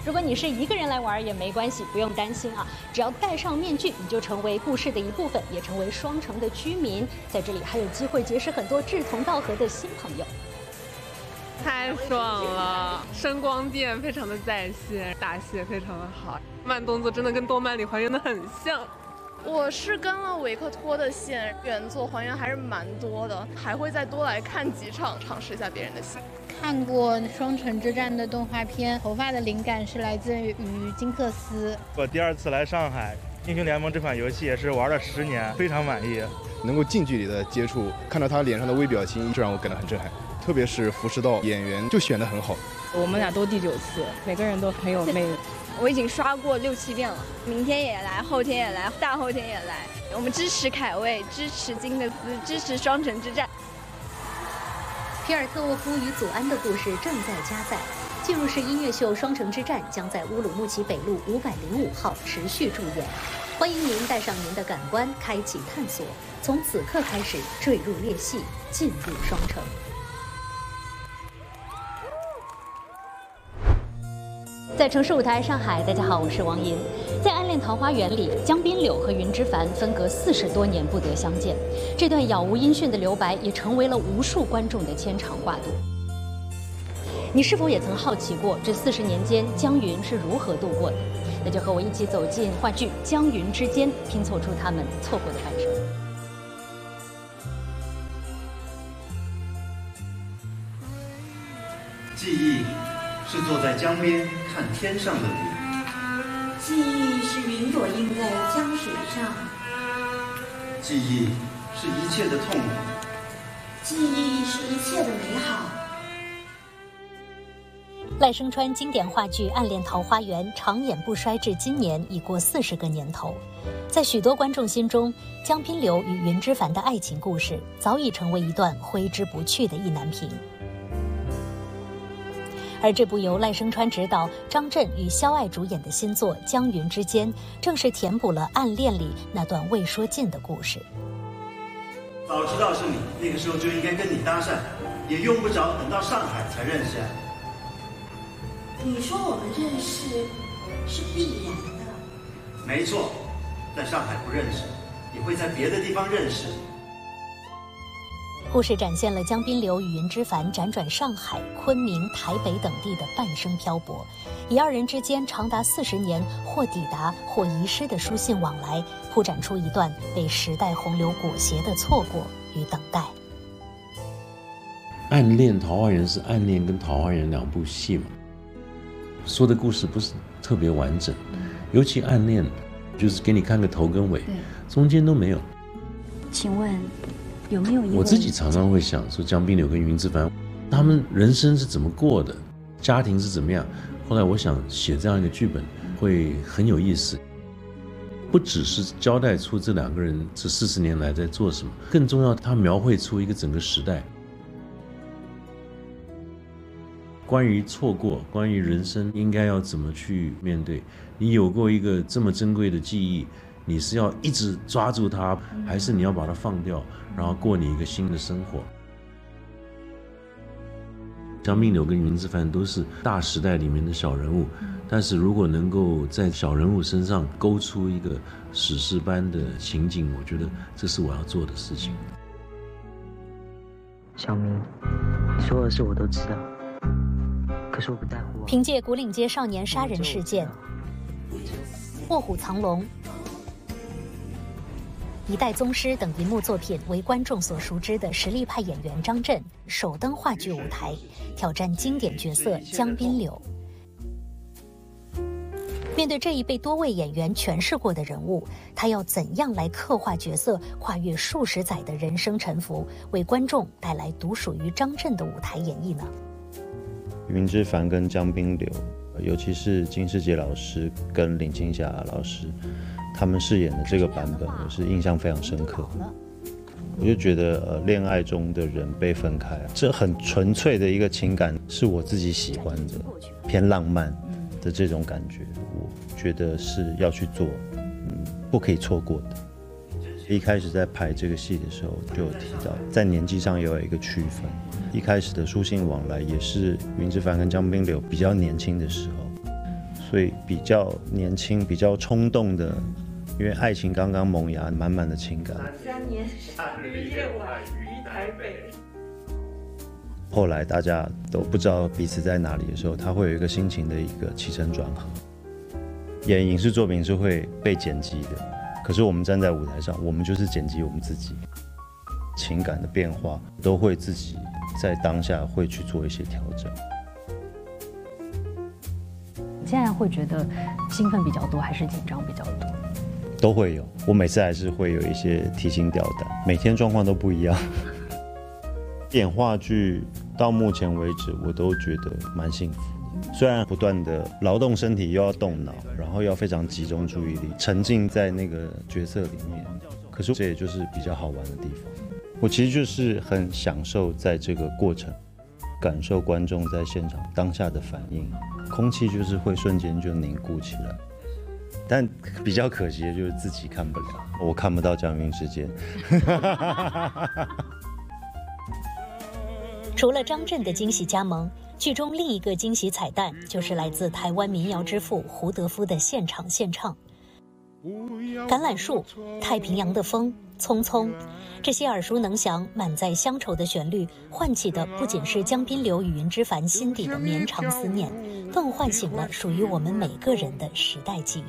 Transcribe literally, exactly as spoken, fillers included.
如果你是一个人来玩也没关系，不用担心啊，只要戴上面具，你就成为故事的一部分，也成为双城的居民。在这里还有机会结识很多志同道合的新朋友。 太爽了！声光电非常的在线，打戏也非常的好，慢动作真的跟动漫里还原的很像。 我是跟了维克托的线，原作还原还是蛮多的，还会再多来看几场，尝试一下别人的戏。 看过《双城之战》的动画片，头发的灵感是来自于金克斯。 我第二次来上海，英雄联盟这款游戏也是玩了十年，非常满意。 能够近距离的接触，看到他脸上的微表情，这让我感到很震撼。特别是福士道演员就选得很好。 我们俩都第九次，每个人都很有魅力。 我已经刷过六七遍了，明天也来，后天也来，大后天也来。我们支持凯卫，支持金克斯，支持双城之战。 皮尔特沃夫与祖安的故事正在加载。进入式音乐秀《双城之战》将在乌鲁木齐北路五百零五号持续驻演。欢迎您带上您的感官，开启探索，从此刻开始坠入裂隙，进入双城。在城市舞台上海，大家好，我是王莹。在《暗恋桃花源》里，江滨柳和云之凡分隔四十多年不得相见，这段杳无音讯的留白也成为了无数观众的牵肠挂肚。你是否也曾好奇过，这四十年间江云是如何度过的？那就和我一起走进话剧《江云之间》，拼凑出他们错过的半生。 记忆是坐在江边看天上的你， 记忆是云朵映在江水上， 记忆是一切的痛苦， 记忆是一切的美好。 赖声川经典话剧《暗恋桃花源》长演不衰，至今年已过四十个年头。在许多观众心中，江滨柳与云之凡的爱情故事早已成为一段挥之不去的意难平。而这部由赖声川执导、张震与肖爱主演的新作《江云之间》，正是填补了暗恋里那段未说尽的故事。 早知道是你，那个时候就应该跟你搭讪，也用不着等到上海才认识啊。 你说我们认识是必然的。 没错，在上海不认识，也会在别的地方认识。 故事展现了江滨柳与云之凡辗转上海、昆明、台北等地的半生漂泊，以二人之间长达四十年或抵达或遗失的书信往来，铺展出一段被时代洪流裹挟的错过与等待。 暗恋桃花源是暗恋跟桃花源两部戏嘛，说的故事不是特别完整，尤其暗恋就是给你看个头跟尾，中间都没有。 请问有没有一位？ 我自己常常会想说，江滨柳跟云之凡他们人生是怎么过的，家庭是怎么样。后来我想写这样一个剧本会很有意思，不只是交代出这两个人这四十年来在做什么，更重要他描绘出一个整个时代，关于错过，关于人生应该要怎么去面对。你有过一个这么珍贵的记忆，你是要一直抓住它，还是你要把它放掉，然后过你一个新的生活？江滨柳跟云之凡都是大时代里面的小人物，但是如果能够在小人物身上勾出一个史诗般的情景，我觉得这是我要做的事情。 小明，你说的事我都知道，可是我不在乎啊。 凭借古岭街少年杀人事件、卧虎藏龙、一代宗师等银幕作品为观众所熟知的实力派演员张震首登话剧舞台，挑战经典角色江滨柳。面对这一被多位演员诠释过的人物，他要怎样来刻画角色，跨越数十载的人生沉浮，为观众带来独属于张震的舞台演绎呢？ 云之凡跟江滨柳，尤其是金世杰老师跟林青霞老师，他们饰演的这个版本，我是印象非常深刻。我就觉得，呃，恋爱中的人被分开，这很纯粹的一个情感，是我自己喜欢的，偏浪漫的这种感觉，我觉得是要去做，嗯，不可以错过的。一开始在排这个戏的时候就有提到，在年纪上也有一个区分。一开始的书信往来也是云之凡跟江滨柳比较年轻的时候， 所以比较年轻，比较冲动的，因为爱情刚刚萌芽，满满的情感。 三年夏日夜晚于台北。 后来大家都不知道彼此在哪里的时候，他会有一个心情的一个起承转合。演影视作品是会被剪辑的，可是我们站在舞台上，我们就是剪辑我们自己，情感的变化都会自己在当下会去做一些调整。 现在会觉得兴奋比较多，还是紧张比较多？ 都会有，我每次还是会有一些提心吊胆，每天状况都不一样。演话剧到目前为止，我都觉得蛮幸福的。虽然不断的劳动身体，又要动脑，然后要非常集中注意力，沉浸在那个角色里面，可是这也就是比较好玩的地方。我其实就是很享受在这个过程，感受观众在现场当下的反应，空气就是会瞬间就凝固起来。但比较可惜的就是自己看不了，我看不到江云之间。 除了张震的惊喜加盟，剧中另一个惊喜彩蛋就是来自台湾民谣之父胡德夫的现场献唱。橄榄树、太平洋的风、匆匆，这些耳熟能详、满载乡愁的旋律，唤起的不仅是江滨柳与云之凡心底的绵长思念，更唤醒了属于我们每个人的时代记忆。